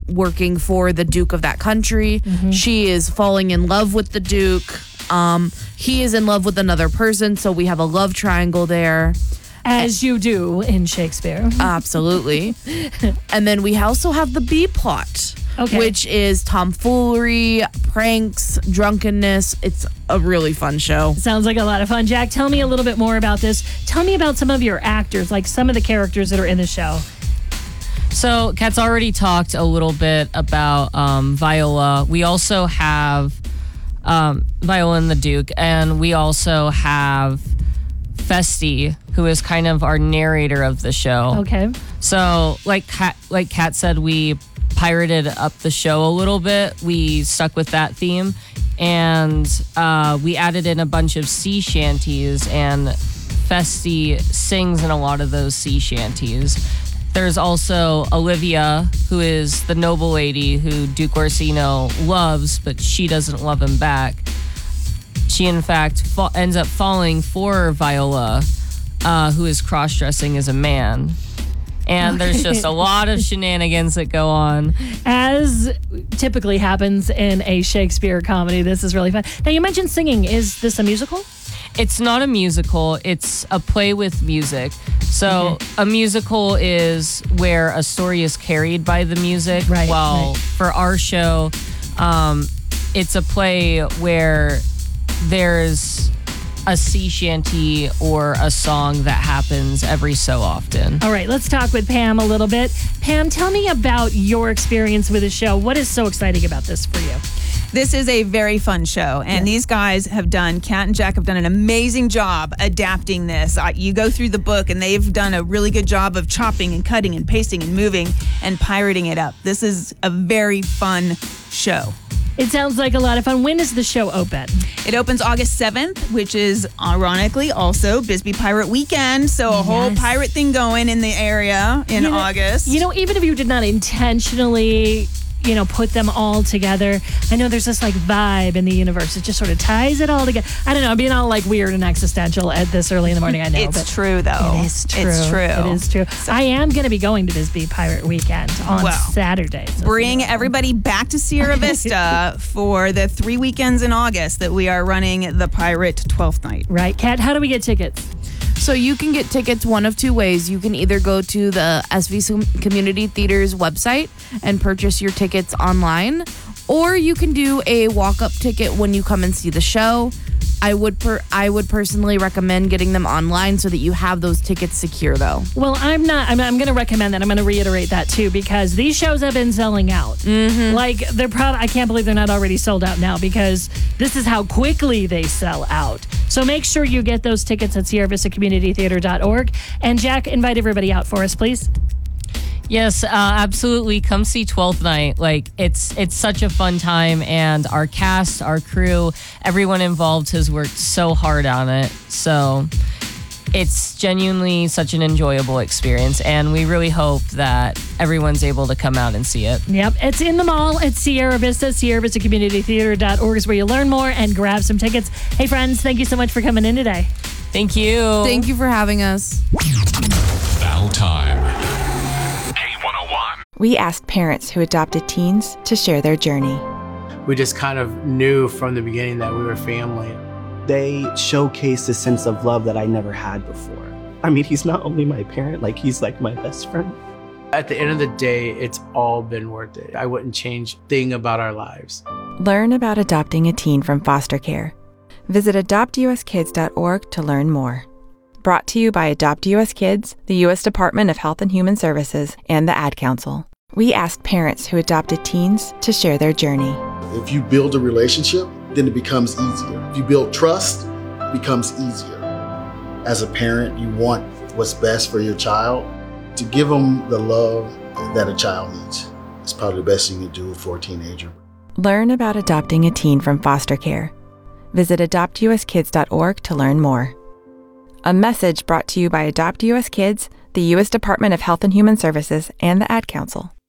working for the Duke of that country. She is falling in love with the Duke. He is in love with another person, so we have a love triangle there. As you do in Shakespeare. Absolutely. And then we also have the B plot, which is tomfoolery, pranks, drunkenness. It's a really fun show. Sounds like a lot of fun. Jack, tell me a little bit more about this. Tell me about some of your actors, like some of the characters that are in the show. So, Kat's already talked a little bit about Viola. We also have Viola and the Duke, and we also have Festi, who is kind of our narrator of the show. Okay. So, like Kat said, we pirated up the show a little bit. We stuck with that theme, and we added in a bunch of sea shanties, and Festi sings in a lot of those sea shanties. There's also Olivia, who is the noble lady who Duke Orsino loves, but she doesn't love him back. She, in fact, ends up falling for Viola, who is cross-dressing as a man. And there's just a lot of shenanigans that go on. As typically happens in a Shakespeare comedy, this is really fun. Now, you mentioned singing. Is this a musical? It's not a musical. It's a play with music. So a musical is where a story is carried by the music. Right. For our show, it's a play where there's a sea shanty or a song that happens every so often. All right, let's talk with Pam a little bit. Pam, tell me about your experience with the show. What is so exciting about this for you? This is a very fun show, and these guys Kat and Jack have done an amazing job adapting this. You go through the book, and they've done a really good job of chopping and cutting and pasting and moving and pirating it up. This is a very fun show. It sounds like a lot of fun. When does the show open? It opens August 7th, which is ironically also Bisbee Pirate Weekend. So a whole pirate thing going in the area in August. Even if you did not intentionally put them all together, I know there's this like vibe in the universe. It just sort of ties it all together. I don't know, I'm being all like weird and existential at this early in the morning. I know. It's true, though. It is true. It's true. It is true. I am going to be going to Bisbee Pirate Weekend on Saturday. So bring everybody back to Sierra Vista for the 3 weekends in August that we are running the Pirate 12th night. Right. Kat, how do we get tickets? So you can get tickets one of two ways. You can either go to the SV Community Theater's website and purchase your tickets online, or you can do a walk-up ticket when you come and see the show. I would personally recommend getting them online so that you have those tickets secure, though. Well, I'm going to recommend that. I'm going to reiterate that, too, because these shows have been selling out. Like, I can't believe they're not already sold out now, because this is how quickly they sell out. So make sure you get those tickets at SierraVistaCommunityTheater.org. And Jack, invite everybody out for us, please. Yes, absolutely. Come see 12th Night. Like, it's such a fun time, and our cast, our crew, everyone involved has worked so hard on it. So it's genuinely such an enjoyable experience, and we really hope that everyone's able to come out and see it. Yep, it's in the mall at Sierra Vista. SierraVistaCommunityTheater.org is where you learn more and grab some tickets. Hey, friends, thank you so much for coming in today. Thank you. Thank you for having us. Battle time. We asked parents who adopted teens to share their journey. We just kind of knew from the beginning that we were family. They showcased a sense of love that I never had before. I mean, he's not only my parent, he's like my best friend. At the end of the day, it's all been worth it. I wouldn't change a thing about our lives. Learn about adopting a teen from foster care. Visit adoptuskids.org to learn more. Brought to you by Adopt US Kids, the U.S. Department of Health and Human Services, and the Ad Council. We asked parents who adopted teens to share their journey. If you build a relationship, then it becomes easier. If you build trust, it becomes easier. As a parent, you want what's best for your child. To give them the love that a child needs is probably the best thing you do for a teenager. Learn about adopting a teen from foster care. Visit adoptuskids.org to learn more. A message brought to you by Adopt US Kids, the U.S. Department of Health and Human Services, and the Ad Council.